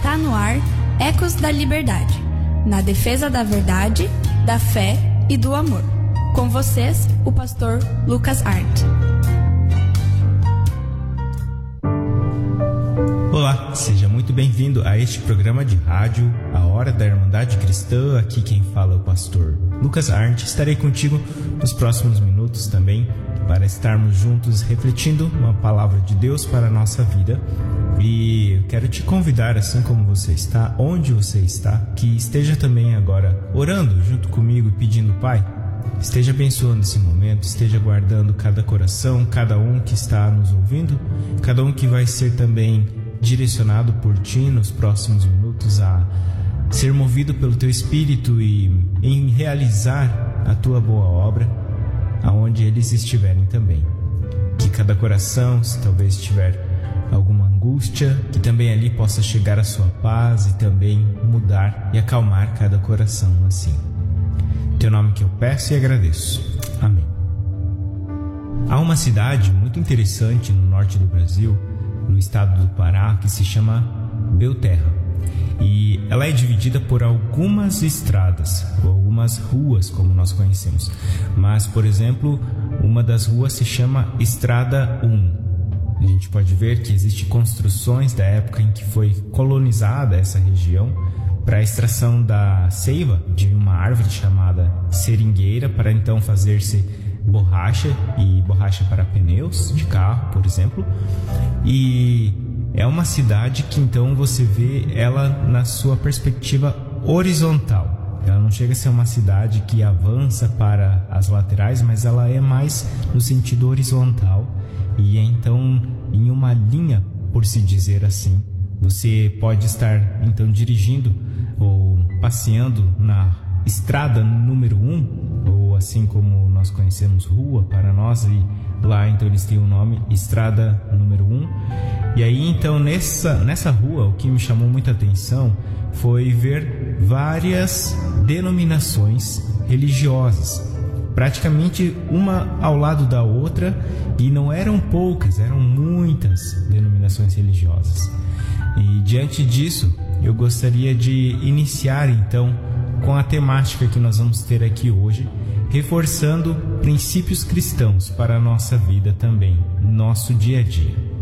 Está no ar Ecos da Liberdade, na defesa da verdade, da fé e do amor. Com vocês, o pastor Lucas Arndt. Olá, seja muito bem-vindo a este programa de rádio, A Hora da Irmandade Cristã. Aqui quem fala é o pastor Lucas Arndt. Estarei contigo nos próximos minutos também para estarmos juntos refletindo uma palavra de Deus para a nossa vida. E eu quero te convidar, assim como você está, onde você está, que esteja também agora orando junto comigo e pedindo: Pai, esteja abençoando esse momento, esteja guardando cada coração, cada um que está nos ouvindo, cada um que vai ser também direcionado por Ti nos próximos minutos a ser movido pelo Teu Espírito e em realizar a Tua boa obra, aonde eles estiverem também. Que cada coração, se talvez tiver alguma angústia, que também ali possa chegar a sua paz e também mudar e acalmar cada coração assim. Em Teu nome que eu peço e agradeço. Amém. Há uma cidade muito interessante no norte do Brasil, no estado do Pará, que se chama Belterra. E ela é dividida por algumas estradas, ou algumas ruas, como nós conhecemos. Mas, por exemplo, uma das ruas se chama Estrada 1. A gente pode ver que existem construções da época em que foi colonizada essa região para a extração da seiva de uma árvore chamada seringueira, para então fazer-se borracha e borracha para pneus de carro, por exemplo. E é uma cidade que então você vê ela na sua perspectiva horizontal. Ela não chega a ser uma cidade que avança para as laterais, mas ela é mais no sentido horizontal. E então em uma linha, por se dizer assim. Você pode estar então dirigindo ou passeando na estrada número 1, ou assim como nós conhecemos rua para nós, e lá então eles têm o nome Estrada número 1. E aí então nessa rua, o que me chamou muita atenção foi ver várias denominações religiosas, praticamente uma ao lado da outra, e não eram poucas, eram muitas denominações religiosas. E diante disso, eu gostaria de iniciar então com a temática que nós vamos ter aqui hoje, reforçando princípios cristãos para a nossa vida também, nosso dia a dia.